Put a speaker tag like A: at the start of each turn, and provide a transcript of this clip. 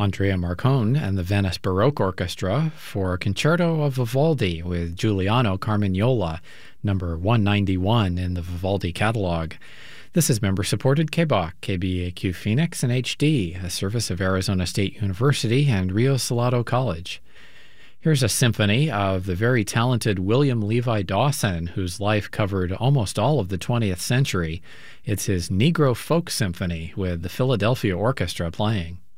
A: Andrea Marcone and the Venice Baroque Orchestra for Concerto of Vivaldi with Giuliano Carmignola, number 191 in the Vivaldi catalog. This is member-supported KBOC, KBAQ Phoenix, and HD, a service of Arizona State University and Rio Salado College. Here's a symphony of the very talented William Levi Dawson, whose life covered almost all of the 20th century. It's his Negro Folk Symphony with the Philadelphia Orchestra playing.